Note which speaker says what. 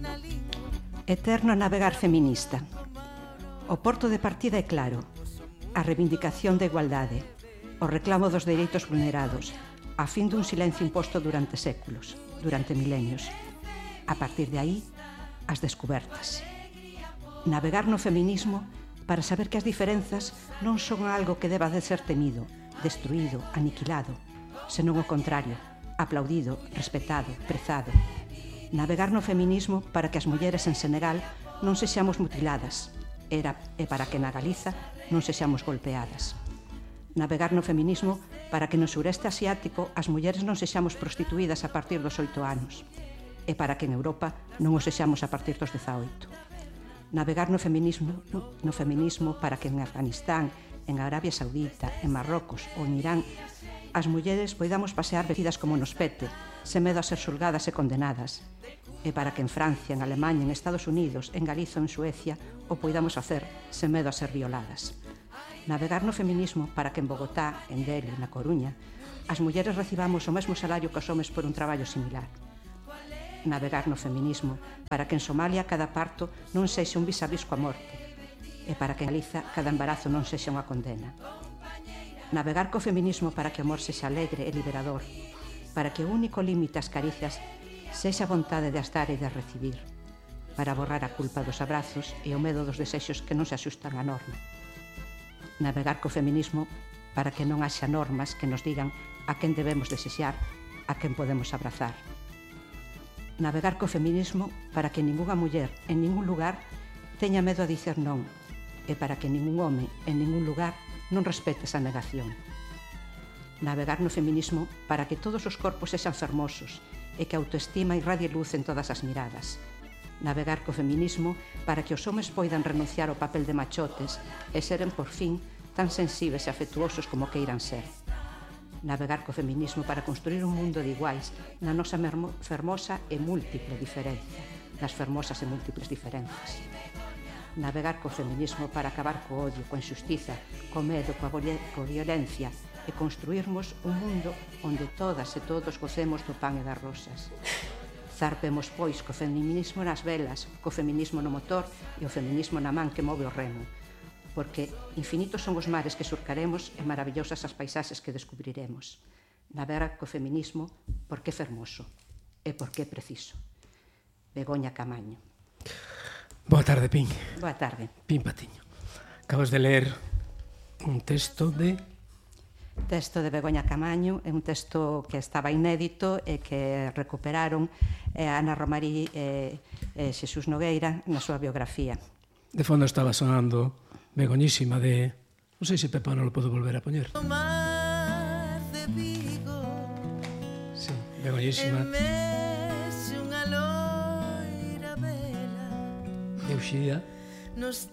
Speaker 1: Eterno navegar feminista. O porto de partida é claro: a reivindicación da igualdade, o reclamo dos dereitos vulnerados, a fin dun silencio imposto durante séculos, durante milenios. A partir de aí, as descubertas. Navegar no feminismo para saber que as diferenzas non son algo que deba de ser temido, destruído, aniquilado, senón o contrario, aplaudido, respetado, prezado. Navegar no feminismo para que as mulleres en Senegal non sexamos mutiladas, e para que na Galiza non sexamos golpeadas. Navegar no feminismo para que no sureste asiático as mulleres non sexamos prostituídas a partir dos 8 anos, e para que en Europa non o sexamos a partir dos 18. Navegar no feminismo para que en Afganistán, en Arabia Saudita, en Marrocos ou en Irán as mulleres poidamos pasear vestidas como nos pete, sen medo a ser xulgadas e condenadas, e para que en Francia, en Alemaña, en Estados Unidos, en Galiza ou en Suecia o poidamos facer sen medo a ser violadas. Navegar no feminismo para que en Bogotá, en Delhi, na Coruña, as mulleres recibamos o mesmo salario que os homes por un traballo similar. Navegar no feminismo para que en Somalia cada parto non sexa un vis-a-vis coa morte, e para que en Galiza cada embarazo non sexa unha condena. Navegar co feminismo para que o amor sexa alegre e liberador, para que o único límite ás caricias sexa a vontade de as dar e de recibir, para borrar a culpa dos abrazos e o medo dos desexos que non se axustan á norma. Navegar co feminismo para que non haxa normas que nos digan a quen debemos desexar, a quen podemos abrazar. Navegar co feminismo para que ningunha muller en ningún lugar teña medo a dicer non, e para que ningún home en ningún lugar non respete esa negación. Navegar no feminismo para que todos os corpos sexan fermosos e que a autoestima irradie luz en todas as miradas. Navegar co feminismo para que os homes poidan renunciar ao papel de machotes e seren, por fin, tan sensibles e afectuosos como queiran ser. Navegar co feminismo para construir un mundo de iguais na nosa fermosa e múltiple diferencia, nas fermosas e múltiples diferenzas. Navegar co feminismo para acabar co odio, coa injustiza, co medo, coa violencia e construirmos un mundo onde todas e todos gocemos do pan e das rosas. Zarpemos, pois, co feminismo nas velas, co feminismo no motor e o feminismo na man que move o remo, porque infinitos son os mares que surcaremos e maravillosas as paisaxes que descubriremos. Navegar co feminismo porque é fermoso e porque é preciso. Begoña Camaño.
Speaker 2: Boa tarde, Pin.
Speaker 1: Boa tarde.
Speaker 2: Pin Patiño. Acabas de ler un texto de...
Speaker 1: Texto de Begoña Camaño, é un texto que estaba inédito e que recuperaron Ana Romarí e Xesús Nogueira na súa biografía.
Speaker 2: De fondo estaba sonando Begoñísima de... Non sei se Pepa non lo podo volver a poñer. Sí, Begoñísima de Uxía.